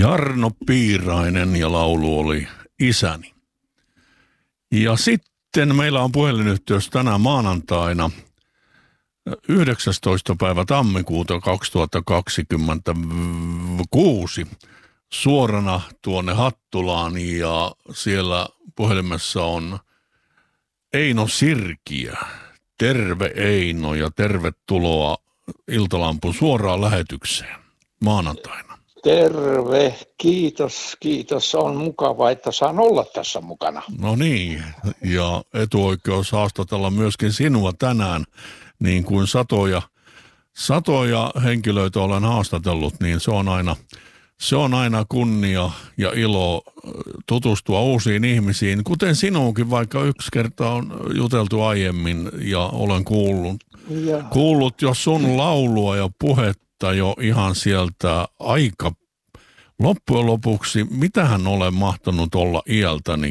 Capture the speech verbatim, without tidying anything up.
Jarno Piirainen ja laulu oli Isäni. Ja sitten meillä on puhelinyhteys tänään maanantaina yhdeksästoista päivä tammikuuta kaksituhattakaksikymmentäkuusi suorana tuonne Hattulaan ja siellä puhelimessa on Eino Sirkiö. Terve Eino ja tervetuloa Iltalampun suoraan lähetykseen maanantaina. Terve, kiitos, kiitos. On mukava, että saan olla tässä mukana. No niin, ja etuoikeus haastatella myöskin sinua tänään, niin kuin satoja, satoja henkilöitä olen haastatellut, niin se on aina, se on aina kunnia ja ilo tutustua uusiin ihmisiin, kuten sinuunkin, vaikka yksi kerta on juteltu aiemmin ja olen kuullut, ja. kuullut jo sun laulua ja puhetta jo ihan sieltä aika loppujen lopuksi, mitähän olen mahtanut olla iältäni